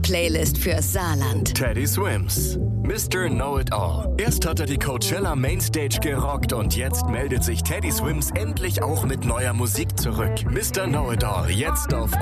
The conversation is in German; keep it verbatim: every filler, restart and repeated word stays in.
Playlist fürs Saarland. Teddy Swims, Mister Know-It-All. Erst hat er die Coachella Mainstage gerockt und jetzt meldet sich Teddy Swims endlich auch mit neuer Musik zurück. Mister Know-It-All, jetzt auf